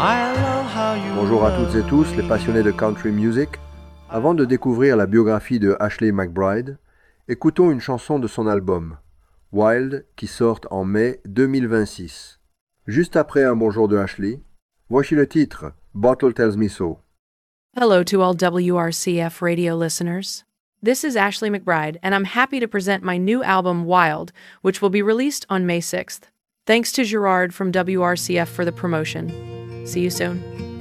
Bonjour à toutes et tous les passionnés de country music. Avant de découvrir la biographie de Ashley McBryde, écoutons une chanson de son album, Wild, qui sort en mai 2026. Juste après un bonjour de Ashley, voici le titre, Bottle Tells Me So. Hello to all WRCF radio listeners. This is Ashley McBryde, and I'm happy to present my new album, Wild, which will be released on May 6th. Thanks to Gerard from WRCF for the promotion. See you soon.